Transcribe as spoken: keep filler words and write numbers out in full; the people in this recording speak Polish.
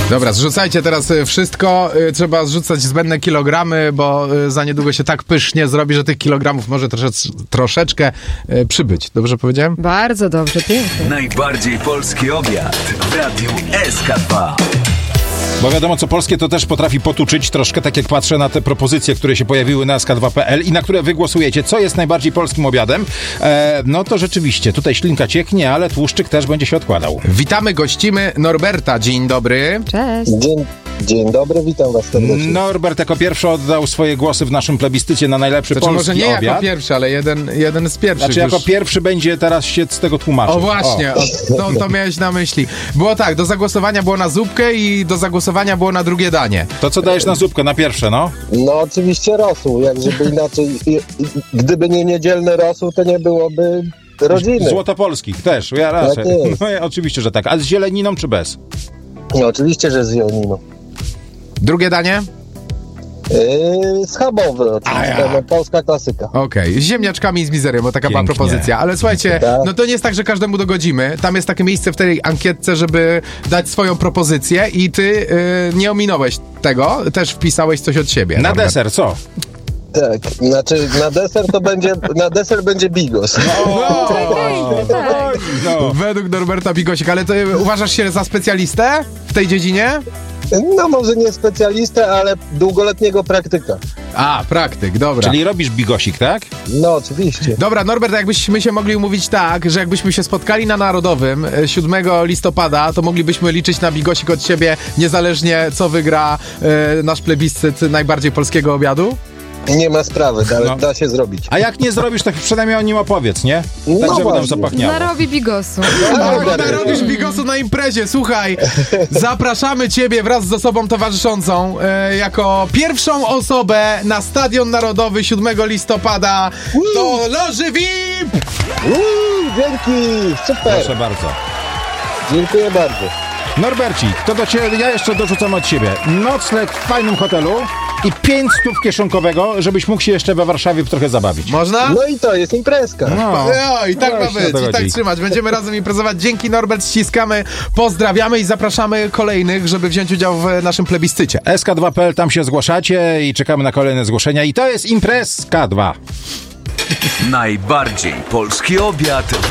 Dobra, zrzucajcie teraz wszystko. Trzeba zrzucać zbędne kilogramy, bo za niedługo się tak pysznie zrobi, że tych kilogramów może trosze, troszeczkę przybyć. Dobrze powiedziałem? Bardzo dobrze, pięknie. Najbardziej polski obiad w Radiu S K dwa. Bo wiadomo, co polskie to też potrafi potuczyć troszkę, tak jak patrzę na te propozycje, które się pojawiły na S K dwa kropka P L i na które wy głosujecie, co jest najbardziej polskim obiadem, e, no to rzeczywiście, tutaj ślinka cieknie, ale tłuszczyk też będzie się odkładał. Witamy, gościmy Norberta. Dzień dobry. Cześć. Dzień, dzień dobry, witam was serdecznie. Norbert jako pierwszy oddał swoje głosy w naszym plebiscycie na najlepszy Znaczy, polski może nie obiad. jako pierwszy, ale jeden, jeden z pierwszych. Znaczy jako już. pierwszy będzie teraz się z tego tłumaczył. O właśnie, o. To, to miałeś na myśli. Było tak, do zagłosowania było na zupkę i do zagłosowania było na drugie danie. To co dajesz na zupkę, na pierwsze, no? No oczywiście rosół, jak żeby inaczej, i, i, gdyby nie niedzielny rosół, to nie byłoby rodziny. Złotopolskich też, ja raczej. Tak jest. No, ja, oczywiście, że tak. A z zieleniną czy bez? No, oczywiście, że z Joniną. Drugie danie? Yy, schabowy oczywiście, A ja. no, polska klasyka. Okej, z ziemniaczkami i z mizerią, bo taka była Pięknie. propozycja. Ale słuchajcie, Tak. no to nie jest tak, że każdemu dogodzimy. Tam jest takie miejsce w tej ankietce, żeby dać swoją propozycję i ty yy, nie ominąłeś tego, też wpisałeś coś od siebie. Na Norbert. deser, co? Tak, znaczy na deser to będzie, na deser będzie bigos. No, Tak. No. według Norberta Bigosik, ale ty uważasz się za specjalistę w tej dziedzinie? No może nie specjalistę, ale długoletniego praktyka. A, praktyk, dobra. Czyli robisz bigosik, tak? No oczywiście. Dobra, Norbert, jakbyśmy się mogli umówić tak, że jakbyśmy się spotkali na Narodowym e, siódmego listopada, to moglibyśmy liczyć na bigosik od siebie, niezależnie co wygra e, nasz plebiscyt najbardziej polskiego obiadu? Nie ma sprawy, da, No. da się zrobić. A jak nie zrobisz, to przynajmniej o nim opowiedz, nie? No Tak, żeby nam właśnie. zapachniało. Narobi bigosu. O, narobisz bigosu na imprezie, słuchaj, zapraszamy ciebie wraz z osobą towarzyszącą e, jako pierwszą osobę na Stadion Narodowy siódmego listopada do loży V I P! Uuu, dzięki, super, Proszę bardzo. dziękuję bardzo. Norbercik, to do ciebie, ja jeszcze dorzucam od siebie. Nocleg w fajnym hotelu i pięć stów kieszonkowego, żebyś mógł się jeszcze we Warszawie trochę zabawić. Można? No i to jest imprezka. No. No i tak No ma właśnie, być, o to i tak chodzi. trzymać. Będziemy razem imprezować. Dzięki, Norbert, ściskamy, pozdrawiamy i zapraszamy kolejnych, żeby wziąć udział w naszym plebiscycie. S K dwa kropka P L, tam się zgłaszacie i czekamy na kolejne zgłoszenia i to jest Imprezka dwa. Najbardziej polski obiad w